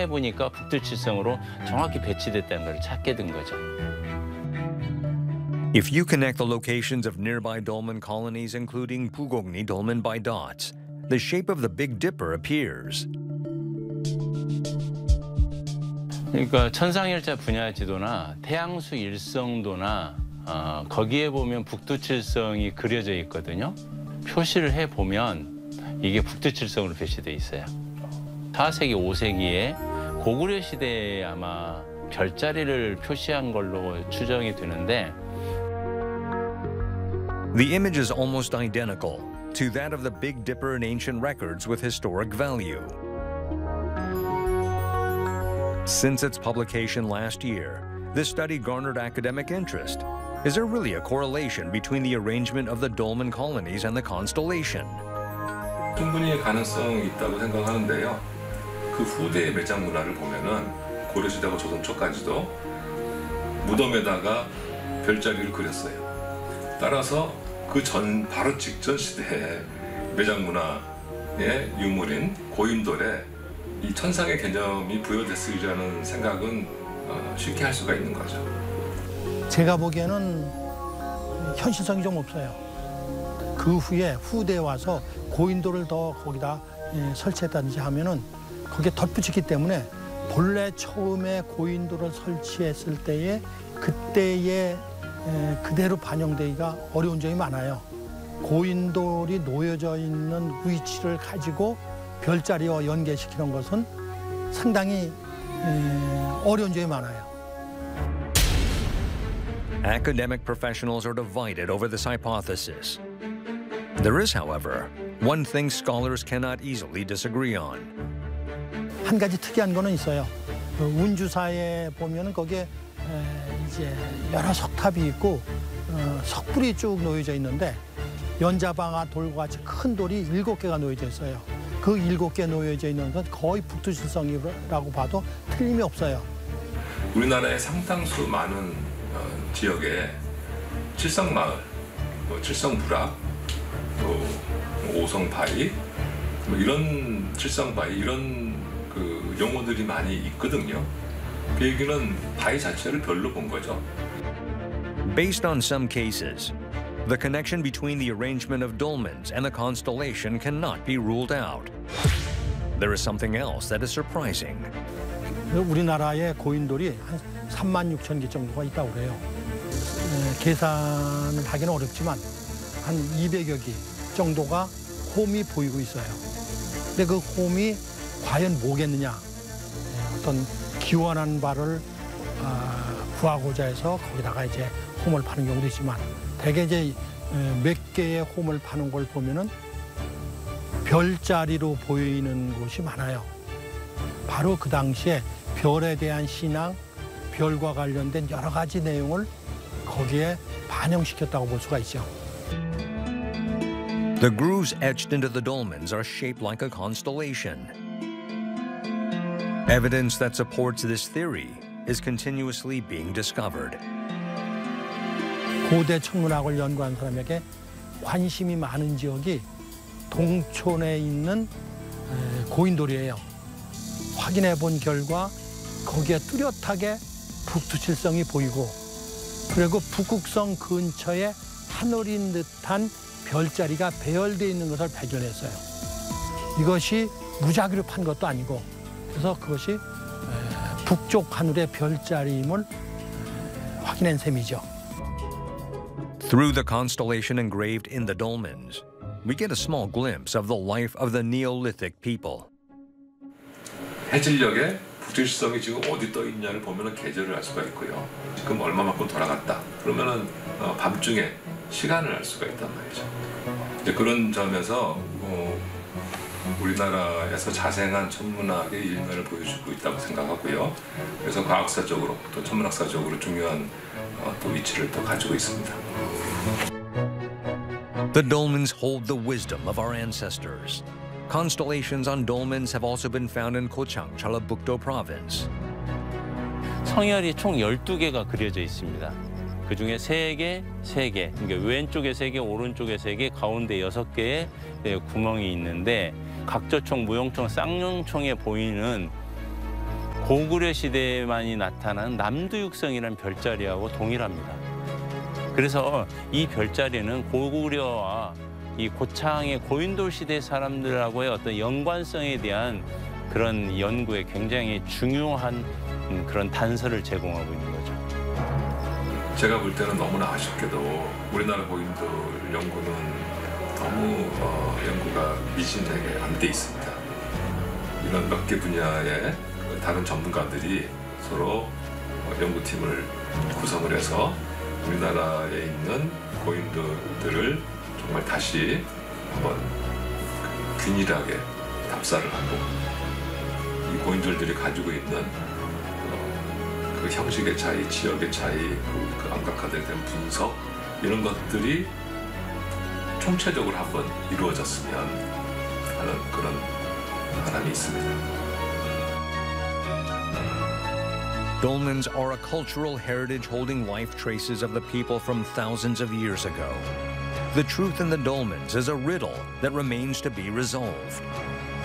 확인해 보니까 북두칠성으로 정확히 배치됐다는 걸 찾게 된 거죠. If you connect the locations of nearby dolmen colonies, including Pugongni dolmen by dots, the shape of the Big Dipper appears. 그러니까 천상열차 분야 지도나 태양수 일성도나 거기에 보면 북두칠성이 그려져 있거든요. 표시를 해보면 이게 북두칠성으로 표시돼 있어요. 4세기, 5세기에 고구려 시대에 아마 별자리를 표시한 걸로 추정이 되는데 The image is almost identical to that of the Big Dipper in ancient records with historic value. Since its publication last year, this study garnered academic interest. Is there really a correlation between the arrangement of the dolmen colonies and the constellation? 충분히 가능성이 있다고 생각하는데요. 그 후대의 매장 문화를 보면은 고려시대하고 조선 초까지도 무덤에다가 별자리를 그렸어요. 따라서 그 바로 직전 시대의 매장 문화의 유물인 고인돌에 이 천상의 개념이 부여됐으리라는 생각은 쉽게 할 수가 있는 거죠. 제가 보기에는 현실성이 좀 없어요. 그 후에 후대에 와서 고인돌을 더 거기다 설치했다든지 하면은 거기에 덧붙이기 때문에 본래 처음에 고인돌을 설치했을 때에 그때의 그대로 반영되기가 어려운 점이 많아요. 고인돌이 놓여져 있는 위치를 가지고 별자리와 연계시키는 것은 상당히 어려운 점이 많아요. Academic professionals are divided over this hypothesis. There is, however, one thing scholars cannot easily disagree on. 한 가지 특이한 거는 있어요. 운주사에 보면은 거기에 이제 여러 석탑이 있고 석불이 쭉 놓여져 있는데 연자방아 돌과 같이 큰 돌이 7개가 놓여져 있어요. 그 7개 놓여져 있는 건 거의 북두칠성이라고 봐도 틀림이 없어요. 우리나라의 상당수 많은 지역에 칠성마을, 칠성부락, 또 오성바위, 이런 칠성바위 이런 그 용어들이 많이 있거든요. 그 얘기는 바위 자체를 별로 본 거죠. Based on some cases, the connection between the arrangement of dolmens and the constellation cannot be ruled out. There is something else that is surprising. 우리나라의 고인돌이 한 36,000개 정도가 있다고 그래요. 계산을 하기는 어렵지만 한 200여 개 정도가 홈이 보이고 있어요. 근데 그 홈이 과연 뭐겠느냐? 어떤 기원한 바를 구하고자 해서 거기다가 이제 홈을 파는 경우도 있지만 대개 이제 몇 개의 홈을 파는 걸 보면은 별자리로 보이는 곳이 많아요. 바로 그 당시에 별에 대한 신앙, 별과 관련된 여러 가지 내용을 거기에 반영시켰다고 볼 수가 있죠. The grooves etched into the dolmens are shaped like a constellation. Evidence that supports this theory is continuously being discovered. 고대 천문학을 연구한 사람에게 관심이 많은 지역이 동촌에 있는 고인돌이에요. 확인해 본 결과 거기에 뚜렷하게 북두칠성이 보이고 그리고 북극성 근처에 하늘인 듯한 별자리가 배열되어 있는 것을 발견했어요. 이것이 무작위로 판 것도 아니고 그래서 그것이 북쪽 하늘의 별자리임을 확인한 셈이죠. Through the constellation engraved in the dolmens, we get a small glimpse of the life of the Neolithic people. 해질녘에 북두칠성이 지금 어디 떠 있냐를 보면은 계절을 알 수가 있고요. 지금 얼마만큼 돌아갔다. 그러면은 밤중에 시간을 알 수가 있단 말이죠. 이제 그런 점에서 우리나라에서 자생한 천문학의 일면을 보여주고 있다고 생각하고요. 그래서 과학사적으로 또 천문학사적으로 중요한 또 위치를 또 가지고 있습니다. The dolmens hold the wisdom of our ancestors. Constellations on dolmens have also been found in Kochang, Chalabukdo province. 성열이 총 12개가 그려져 있습니다. 그중에 3개, 3개, 그러니까 왼쪽에 3개, 오른쪽에 3개, 가운데 6개의 구멍이 있는데 각저총, 무용총, 쌍용총에 보이는 고구려 시대에만이 나타난 남두육성이라는 별자리하고 동일합니다. 그래서 이 별자리는 고구려와 이 고창의 고인돌 시대 사람들하고의 어떤 연관성에 대한 그런 연구에 굉장히 중요한 그런 단서를 제공하고 있는 거죠. 제가 볼 때는 너무나 아쉽게도 우리나라 고인돌 연구는 너무 연구가 미진하게 안 돼 있습니다. 이런 몇 개 분야의 다른 전문가들이 서로 연구팀을 구성을 해서 우리나라에 있는 고인돌들을 정말 다시 한번 균일하게 답사를 하고 이 고인돌들이 가지고 있는 그 형식의 차이, 지역의 차이, 그 암각화된 분석 이런 것들이 총체적으로 한번 이루어졌으면 하는 그런 바람이 있습니다. Dolmens are a cultural heritage holding life traces of the people from thousands of years ago. The truth in the dolmens is a riddle that remains to be resolved.